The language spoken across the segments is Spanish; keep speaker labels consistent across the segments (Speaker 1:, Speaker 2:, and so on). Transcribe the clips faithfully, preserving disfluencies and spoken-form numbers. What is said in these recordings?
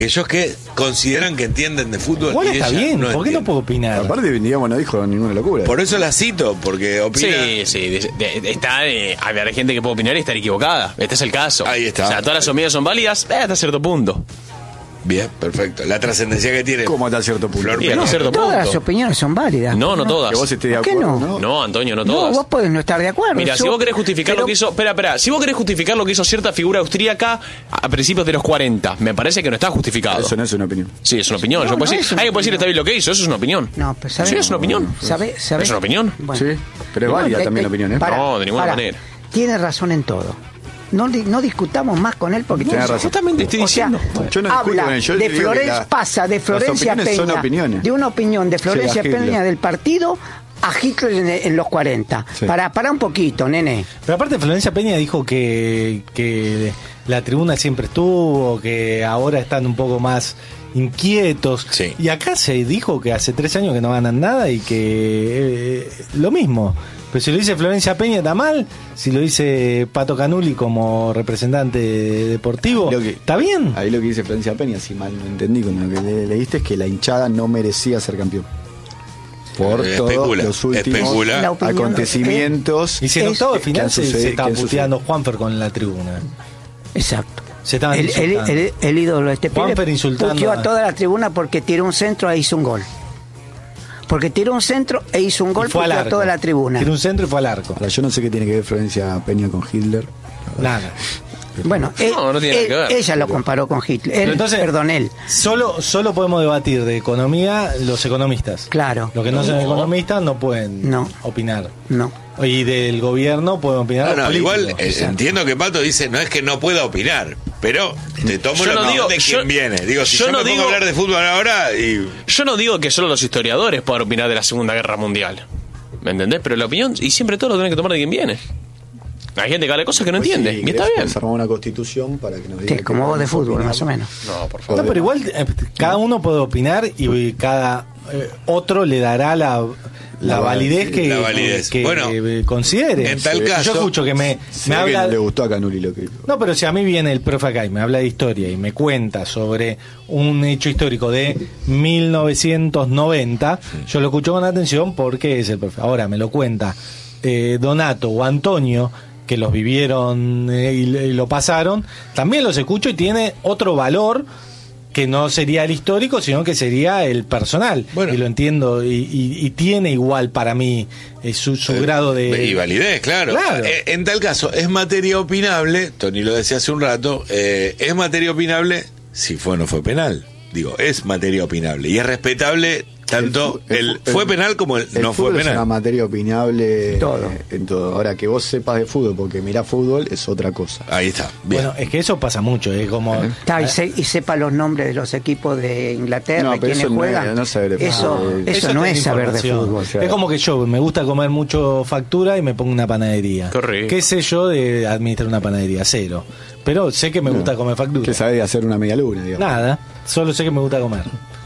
Speaker 1: Ellos que consideran que entienden de fútbol.
Speaker 2: Igual
Speaker 1: y
Speaker 2: está
Speaker 1: ella
Speaker 2: bien,
Speaker 1: no
Speaker 2: ¿por qué no
Speaker 1: entiende.
Speaker 2: puedo opinar?
Speaker 3: Aparte, digamos, no dijo ninguna locura.
Speaker 1: Por eso la cito, porque opina.
Speaker 4: Sí, sí, de- de- está, eh, a ver, hay gente que puede opinar y estar equivocada. Este es el caso.
Speaker 1: Ahí está.
Speaker 4: O sea, todas las opiniones son válidas eh, hasta cierto punto.
Speaker 1: Bien, perfecto. La trascendencia que tiene.
Speaker 3: ¿Cómo hasta cierto punto?
Speaker 1: Flor
Speaker 4: Y hasta
Speaker 1: Pino.
Speaker 4: cierto
Speaker 5: Todas las
Speaker 4: punto.
Speaker 5: opiniones son válidas.
Speaker 4: No, no todas.
Speaker 3: Que vos estés de
Speaker 5: ¿Por qué
Speaker 3: acuerdo,
Speaker 5: no?
Speaker 3: ¿no?
Speaker 4: No, Antonio, no
Speaker 5: No,
Speaker 4: todas.
Speaker 5: vos podés no estar de acuerdo.
Speaker 4: Mira, si
Speaker 5: Yo-
Speaker 4: vos querés justificar
Speaker 5: pero-
Speaker 4: lo que hizo... Espera, espera. Si vos querés justificar lo que hizo cierta figura austríaca a principios de los cuarenta, me parece que no está justificado.
Speaker 3: Eso no es una opinión.
Speaker 4: Sí, es una opinión.
Speaker 5: No,
Speaker 4: Yo puedo
Speaker 5: no
Speaker 4: decir,
Speaker 5: es una
Speaker 4: alguien puede decir
Speaker 5: opinión.
Speaker 4: está bien lo que hizo, eso es una opinión.
Speaker 5: No, pero ¿sabés?
Speaker 4: Sí, es una opinión.
Speaker 5: ¿Sabe, sabe?
Speaker 4: ¿Es una opinión?
Speaker 5: Bueno.
Speaker 3: Sí, pero es válida
Speaker 5: No,
Speaker 3: también
Speaker 5: eh,
Speaker 3: la opinión, ¿eh?
Speaker 5: para,
Speaker 4: No, de ninguna
Speaker 5: para.
Speaker 4: manera.
Speaker 5: Tiene razón en todo. No, di- no discutamos más con él porque
Speaker 3: Tenés
Speaker 5: tiene-
Speaker 3: razón.
Speaker 4: Justamente estoy
Speaker 5: O sea,
Speaker 4: diciendo.
Speaker 3: Yo no discuto
Speaker 5: habla
Speaker 3: con él, yo
Speaker 5: de
Speaker 3: digo que
Speaker 5: Florencia,
Speaker 3: la-
Speaker 5: pasa de
Speaker 3: las
Speaker 5: Florencia
Speaker 3: opiniones son
Speaker 5: Peña,
Speaker 3: opiniones.
Speaker 5: de una opinión de Florencia
Speaker 3: Sí, a Hitler.
Speaker 5: Peña del partido a Hitler en, en los cuarenta.
Speaker 3: Sí.
Speaker 5: Para, para un poquito, nene.
Speaker 2: Pero aparte Florencia Peña dijo que, que la tribuna siempre estuvo, que ahora están un poco más inquietos.
Speaker 1: Sí.
Speaker 2: Y acá se dijo que hace tres años que no ganan nada y que eh, lo mismo. Pero si lo dice Florencia Peña está mal, si lo dice Pato Canuli como representante deportivo,
Speaker 3: Lo que-
Speaker 2: está bien.
Speaker 3: Ahí lo que dice Florencia Peña, si mal no entendí con lo que le, leíste, es que la hinchada no merecía ser campeón. Por
Speaker 1: Eh,
Speaker 3: todos
Speaker 1: especula,
Speaker 3: los últimos
Speaker 1: especula.
Speaker 5: La opinión-
Speaker 3: acontecimientos.
Speaker 2: Y si en
Speaker 5: es-
Speaker 2: octavo de
Speaker 3: que
Speaker 2: final
Speaker 3: han
Speaker 2: se, se
Speaker 3: sucedido-
Speaker 2: estaba
Speaker 3: que han
Speaker 2: puteando Juanfer con la tribuna.
Speaker 5: Exacto.
Speaker 2: Se estaban
Speaker 5: El, el,
Speaker 2: insultando.
Speaker 5: el- el ídolo de este pibe
Speaker 2: Juanfer insultando
Speaker 5: puteó
Speaker 2: a-
Speaker 5: a toda la tribuna porque tiró un centro e hizo un gol. Porque tiró un centro e hizo un gol,
Speaker 2: Y fue al
Speaker 5: puteó a
Speaker 2: arco.
Speaker 5: toda la tribuna.
Speaker 2: Tiró un centro y fue al arco.
Speaker 3: Ahora, yo no sé qué tiene que ver Florencia Peña con Hitler.
Speaker 2: Nada.
Speaker 5: Bueno, él-
Speaker 4: No, no tiene nada
Speaker 5: él-
Speaker 4: que ver.
Speaker 5: ella lo comparó con Hitler. Él,
Speaker 2: Pero entonces,
Speaker 5: perdón, él.
Speaker 2: Solo, solo podemos debatir de economía los economistas.
Speaker 5: Claro.
Speaker 2: Los que no, son economistas no pueden
Speaker 5: No.
Speaker 2: opinar.
Speaker 5: No.
Speaker 2: Y del gobierno pueden opinar.
Speaker 1: No,
Speaker 2: los
Speaker 1: no,
Speaker 2: políticos.
Speaker 1: igual eh, entiendo que Pato dice, no es que no pueda opinar, pero te tomo
Speaker 4: Yo
Speaker 1: la
Speaker 4: no
Speaker 1: opinión
Speaker 4: digo-
Speaker 1: de
Speaker 4: yo-
Speaker 1: quién viene. Digo, si
Speaker 4: yo
Speaker 1: yo,
Speaker 4: no
Speaker 1: me pongo
Speaker 4: digo-
Speaker 1: a hablar de fútbol ahora y...
Speaker 4: Yo no digo que solo los historiadores puedan opinar de la Segunda Guerra Mundial. ¿Me entendés? Pero la opinión, y siempre todo lo tienen que tomar de quien viene. Hay gente que habla cosas que no
Speaker 3: Pues
Speaker 4: entiende.
Speaker 3: sí,
Speaker 4: y está
Speaker 3: querés
Speaker 4: bien.
Speaker 3: armar una constitución para que nos
Speaker 5: Sí,
Speaker 3: diga
Speaker 5: como
Speaker 3: que
Speaker 5: vos de
Speaker 3: podemos
Speaker 5: fútbol,
Speaker 3: opinar.
Speaker 5: más o menos.
Speaker 4: No, por favor.
Speaker 2: No, pero igual eh, cada uno puede opinar y cada eh, otro le dará la, la
Speaker 3: La
Speaker 2: validez que,
Speaker 1: la validez.
Speaker 2: que
Speaker 1: Bueno,
Speaker 2: eh, considere.
Speaker 1: en tal
Speaker 2: Yo
Speaker 1: caso-
Speaker 2: escucho que me,
Speaker 3: Se
Speaker 2: me
Speaker 3: ve que
Speaker 2: habla.
Speaker 3: no le gustó a Canuli lo que dijo.
Speaker 2: No, pero si a mí viene el profe acá y me habla de historia y me cuenta sobre un hecho histórico de mil novecientos noventa, yo lo escucho con atención porque es el profe. Ahora me lo cuenta eh, Donato o Antonio, que los vivieron eh, y, y lo pasaron, también los escucho y tiene otro valor que no sería el histórico, sino que sería el personal.
Speaker 1: Bueno.
Speaker 2: Y lo entiendo, y, y- y tiene igual para mí eh, su, su grado de...
Speaker 1: Y validez, claro.
Speaker 2: Claro.
Speaker 1: Eh, En tal caso, es materia opinable, Tony lo decía hace un rato, eh, es materia opinable si fue o no fue penal. Digo, es materia opinable. Y es respetable tanto
Speaker 3: El
Speaker 1: el,
Speaker 3: fu- el-
Speaker 1: fue penal como el,
Speaker 3: El
Speaker 1: no fue
Speaker 3: fútbol es una
Speaker 1: penal.
Speaker 3: materia opinable
Speaker 5: Todo.
Speaker 3: eh, en todo. Ahora, que vos sepas de fútbol porque mirás fútbol es otra cosa.
Speaker 1: Ahí está. Bien.
Speaker 2: Bueno, es que eso pasa mucho, es como...
Speaker 5: Está, y, se- y sepa los nombres de los equipos de Inglaterra,
Speaker 3: No,
Speaker 5: y
Speaker 3: pero
Speaker 5: quiénes
Speaker 3: eso no es-
Speaker 5: juegan.
Speaker 3: no es saber de
Speaker 5: eso,
Speaker 3: fútbol.
Speaker 5: eso,
Speaker 2: Eso
Speaker 5: no
Speaker 2: es
Speaker 5: es saber de
Speaker 2: información.
Speaker 5: fútbol.
Speaker 3: o sea.
Speaker 2: Es como que yo me gusta comer mucho factura y me pongo una panadería.
Speaker 4: Correcto.
Speaker 2: ¿Qué sé yo de administrar una panadería? Cero. Pero sé que me gusta comer factura.
Speaker 3: Que sabés de hacer una media luna, digamos.
Speaker 2: Nada, solo sé que me gusta comer.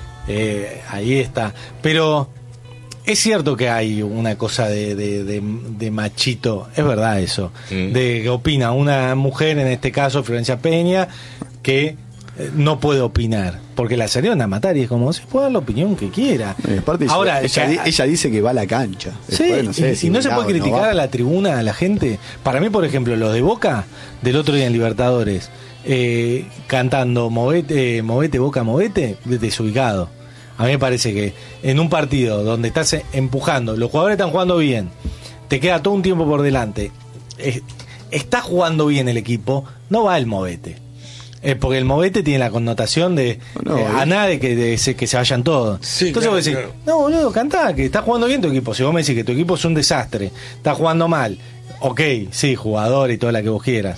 Speaker 2: Eh, ahí está. Pero es cierto que hay una cosa de, de, de- de machito, es verdad eso,
Speaker 1: Mm.
Speaker 2: de que opina una mujer, en este caso Florencia Peña, que eh, no puede opinar, porque la salieron a matar y es como, se puede dar la opinión que quiera.
Speaker 3: Eh, aparte,
Speaker 2: Ahora,
Speaker 3: ella,
Speaker 2: ya-
Speaker 3: ella, ella dice que va a la cancha.
Speaker 2: Sí,
Speaker 3: Después, no sé
Speaker 2: y,
Speaker 3: si
Speaker 2: y no se
Speaker 3: va
Speaker 2: puede
Speaker 3: o no
Speaker 2: criticar
Speaker 3: va.
Speaker 2: a la tribuna, a la gente. Para mí, por ejemplo, los de Boca, del otro día en Libertadores, eh, cantando Movete, eh, Movete, Boca, Movete, desubicado. A mí me parece que en un partido donde estás eh, empujando, los jugadores están jugando bien, te queda todo un tiempo por delante, eh, está jugando bien el equipo, no va el Movete. Eh, porque el Movete tiene la connotación de
Speaker 3: No,
Speaker 2: eh, a
Speaker 3: eh.
Speaker 2: nada de que, de se- que se vayan todos.
Speaker 1: Sí,
Speaker 2: Entonces
Speaker 1: claro,
Speaker 2: vos decís,
Speaker 1: claro.
Speaker 2: no, boludo, cantá, que está jugando bien tu equipo. Si vos me decís que tu equipo es un desastre, está jugando mal, ok, sí, jugador y toda la que vos quieras.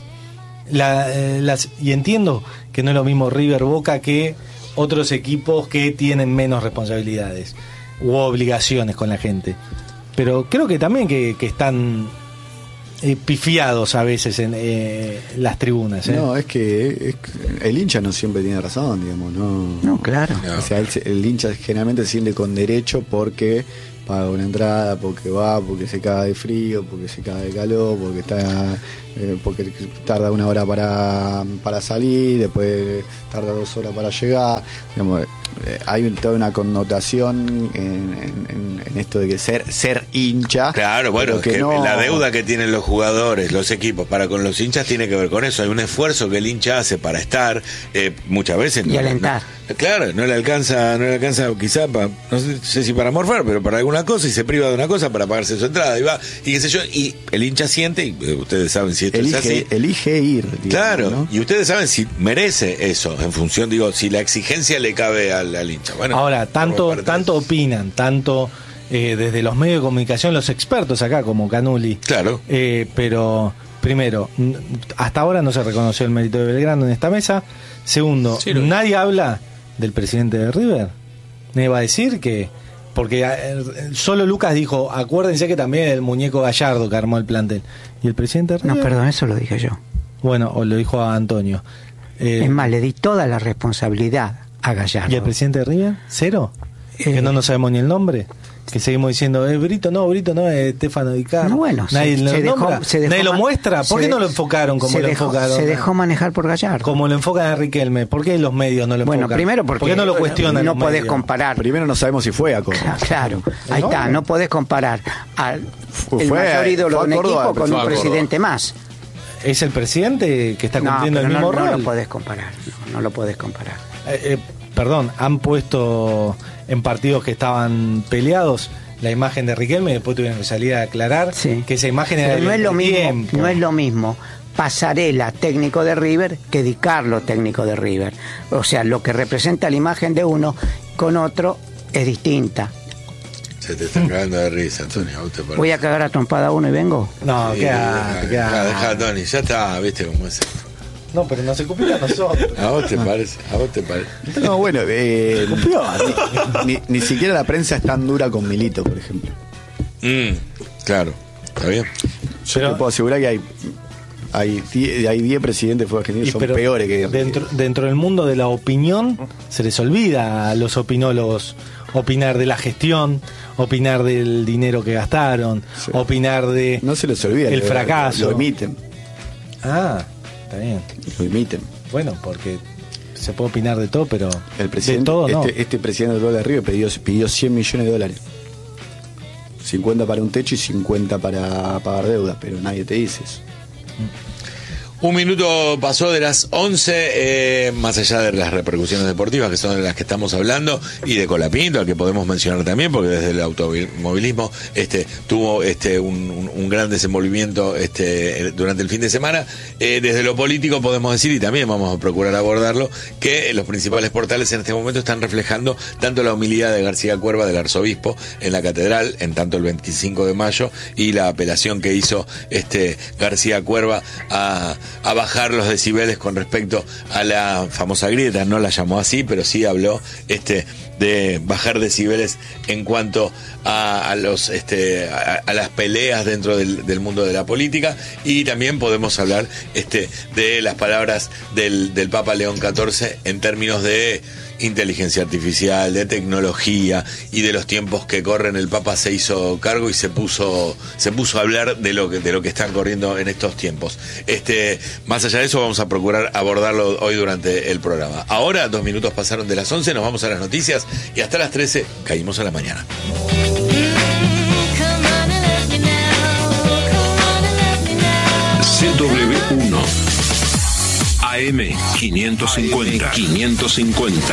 Speaker 2: La, eh, las, y entiendo que no es lo mismo River Boca que otros equipos que tienen menos responsabilidades u obligaciones con la gente. Pero creo que también que, que están eh, pifiados a veces en eh, las tribunas. ¿eh?
Speaker 3: No, es que es que el hincha no siempre tiene razón, digamos, no.
Speaker 5: No, claro.
Speaker 1: No.
Speaker 3: O sea, el, el hincha generalmente se siente con derecho porque paga una entrada, porque va, porque se caga de frío, porque se caga de calor, porque está eh, porque tarda una hora para, para salir, después tarda dos horas para llegar. Digamos, eh, hay toda una connotación en, en, en esto de que ser ser hincha.
Speaker 1: Claro, bueno,
Speaker 3: que
Speaker 1: que
Speaker 3: no...
Speaker 1: la deuda que tienen los jugadores, los equipos para con los hinchas tiene que ver con eso. Hay un esfuerzo que el hincha hace para estar, eh, muchas veces
Speaker 5: y
Speaker 1: no,
Speaker 5: alentar.
Speaker 1: No, claro, no le alcanza, no le alcanza quizá para, no sé, sé si para morfar, pero para alguna cosa, y se priva de una cosa para pagarse su entrada y va, y qué sé yo, y el hincha siente, y eh, ustedes saben si esto
Speaker 3: elige,
Speaker 1: es así.
Speaker 3: Elige ir. Digamos,
Speaker 1: claro,
Speaker 3: ¿no?
Speaker 1: Y ustedes saben si merece eso, en función, digo, si la exigencia le cabe al, al hincha. Bueno,
Speaker 2: ahora, tanto, tanto opinan, tanto eh, desde los medios de comunicación, los expertos acá, como Canuli.
Speaker 1: Claro.
Speaker 2: Eh, pero, primero, n- hasta ahora no se reconoció el mérito de Belgrano en esta mesa. Segundo,
Speaker 4: Sí, lo-
Speaker 2: nadie habla del presidente de River. Nadie va a decir que... Porque eh, solo Lucas dijo, acuérdense que también el muñeco Gallardo que armó el plantel. ¿Y el presidente de River?
Speaker 5: No, perdón, eso lo dije yo.
Speaker 2: Bueno, o lo dijo a Antonio. Eh,
Speaker 5: Es más, le di toda la responsabilidad a Gallardo.
Speaker 2: ¿Y el presidente de River? ¿Cero? ¿Que
Speaker 5: Eh,
Speaker 2: no nos sabemos ni el nombre? Que seguimos diciendo, eh, Brito no, Brito no, es Estefano Di Carlo.
Speaker 5: No, bueno,
Speaker 2: nadie
Speaker 5: se,
Speaker 2: lo
Speaker 5: se dejó,
Speaker 2: nombra,
Speaker 5: se dejó
Speaker 2: nadie lo
Speaker 5: ma-
Speaker 2: muestra. ¿Por
Speaker 5: se
Speaker 2: qué no
Speaker 5: de-
Speaker 2: lo enfocaron como
Speaker 5: se
Speaker 2: lo
Speaker 5: dejó,
Speaker 2: enfocaron?
Speaker 5: Se dejó manejar por Gallardo.
Speaker 2: Como lo enfocan a Riquelme. ¿Por qué los medios no lo
Speaker 5: Bueno,
Speaker 2: enfocan?
Speaker 5: primero porque
Speaker 2: ¿Por qué no lo cuestionan
Speaker 5: no
Speaker 2: los
Speaker 5: podés
Speaker 2: medios?
Speaker 5: comparar.
Speaker 3: Primero no sabemos si fue a Córdoba.
Speaker 5: Claro, ahí
Speaker 2: No,
Speaker 5: está,
Speaker 2: no.
Speaker 5: no podés comparar al
Speaker 3: Fue-
Speaker 5: el
Speaker 3: fue-
Speaker 5: mayor ídolo
Speaker 3: fue
Speaker 5: de
Speaker 3: a
Speaker 5: un
Speaker 3: Córdoba,
Speaker 5: equipo con
Speaker 3: fue
Speaker 5: un
Speaker 3: a Córdoba.
Speaker 5: presidente más.
Speaker 2: Es el presidente que está
Speaker 5: No,
Speaker 2: cumpliendo
Speaker 5: pero
Speaker 2: el mismo
Speaker 5: no, no
Speaker 2: rol.
Speaker 5: lo podés comparar. No, no lo podés comparar.
Speaker 2: Eh, eh, perdón, han puesto en partidos que estaban peleados la imagen de Riquelme y después tuvieron que salir a aclarar
Speaker 5: Sí.
Speaker 2: que esa imagen era
Speaker 5: Pero no
Speaker 2: del
Speaker 5: es lo mismo,
Speaker 2: entretiempo.
Speaker 5: no es lo mismo Pasarela, técnico de River, que Di Carlo, técnico de River. O sea, lo que representa la imagen de uno con otro es distinta.
Speaker 1: se te está cagando de risa, Antonio. ¿A vos te parece?
Speaker 5: Voy a cagar a trompada a uno y vengo.
Speaker 2: No,
Speaker 1: Sí,
Speaker 2: queda,
Speaker 1: deja,
Speaker 2: queda-
Speaker 1: deja, Tony, ya está, viste cómo es.
Speaker 2: No, pero no se cumplió a nosotros.
Speaker 1: ¿A vos te parece? ¿A vos te parece?
Speaker 3: No, bueno, eh, ni, ni- ni siquiera la prensa es tan dura con Milito, por ejemplo.
Speaker 1: Mm, claro, está bien.
Speaker 3: Yo
Speaker 2: Pero-
Speaker 3: te puedo asegurar que hay hay die- hay diez presidentes de fútbol argentino que
Speaker 2: Y
Speaker 3: son
Speaker 2: pero
Speaker 3: peores que
Speaker 2: dentro, dentro del mundo de la opinión se les olvida a los opinólogos opinar de la gestión, opinar del dinero que gastaron,
Speaker 3: Sí.
Speaker 2: opinar de
Speaker 3: no se les olvida,
Speaker 2: el
Speaker 3: lo-
Speaker 2: fracaso.
Speaker 3: Lo emiten,
Speaker 2: Ah, está bien.
Speaker 3: lo emiten.
Speaker 2: Bueno, porque se puede opinar de todo, pero
Speaker 3: El presidente,
Speaker 2: de todo no.
Speaker 3: este, este presidente de River pidió, pidió cien millones de dólares. cincuenta para un techo y cincuenta para pagar deudas, pero nadie te dice eso.
Speaker 1: Un minuto pasó de las once, eh, más allá de las repercusiones deportivas, que son de las que estamos hablando, y de Colapinto, al que podemos mencionar también, porque desde el automovilismo este, tuvo este, un, un, un gran desenvolvimiento este, durante el fin de semana. Eh, desde lo político podemos decir, y también vamos a procurar abordarlo, que los principales portales en este momento están reflejando tanto la humildad de García Cuerva, del arzobispo, en la catedral, en tanto el veinticinco de mayo, y la apelación que hizo este García Cuerva a a bajar los decibeles con respecto a la famosa grieta. No la llamó así, pero sí habló este de bajar decibeles en cuanto a, a los este a, a las peleas dentro del, del mundo de la política. Y también podemos hablar este de las palabras del, del Papa León catorce en términos de inteligencia artificial, de tecnología y de los tiempos que corren. El Papa se hizo cargo y se puso se puso a hablar de lo que de lo que están corriendo en estos tiempos. Este, más allá de eso, vamos a procurar abordarlo hoy durante el programa. Ahora, dos minutos pasaron de las once, nos vamos a las noticias y hasta las trece caímos a la mañana.
Speaker 6: C W uno A M quinientos cincuenta. quinientos cincuenta.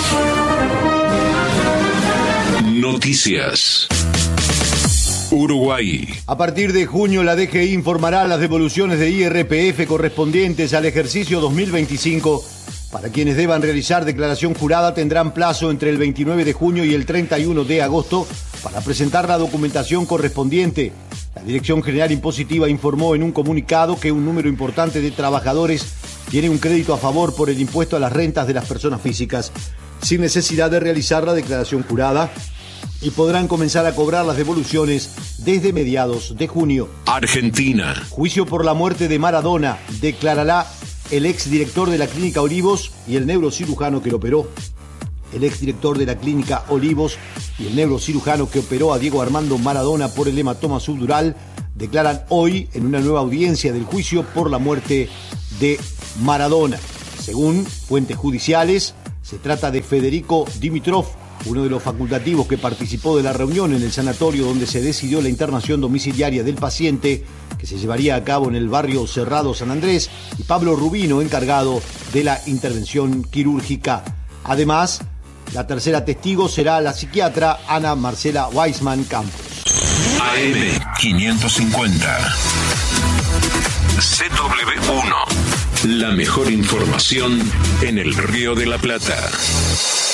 Speaker 6: Noticias. Uruguay.
Speaker 7: A partir de junio, la D G I informará las devoluciones de I R P F correspondientes al ejercicio dos mil veinticinco. Para quienes deban realizar declaración jurada, tendrán plazo entre el veintinueve de junio y el treinta y uno de agosto para presentar la documentación correspondiente. La Dirección General Impositiva informó en un comunicado que un número importante de trabajadores tiene un crédito a favor por el impuesto a las rentas de las personas físicas, sin necesidad de realizar la declaración jurada, y podrán comenzar a cobrar las devoluciones desde mediados de junio.
Speaker 6: Argentina.
Speaker 7: Juicio por la muerte de Maradona, declarará el exdirector de la Clínica Olivos y el neurocirujano que lo operó. el exdirector de la clínica Olivos y el neurocirujano que operó a Diego Armando Maradona por el hematoma subdural, declaran hoy en una nueva audiencia del juicio por la muerte de Maradona. Según fuentes judiciales, se trata de Federico Dimitrov, uno de los facultativos que participó de la reunión en el sanatorio donde se decidió la internación domiciliaria del paciente, que se llevaría a cabo en el barrio Cerrado San Andrés, y Pablo Rubino, encargado de la intervención quirúrgica. Además, la tercera testigo será la psiquiatra Ana Marcela Weisman Campos.
Speaker 6: A M quinientos cincuenta. C W uno. La mejor información en el Río de la Plata.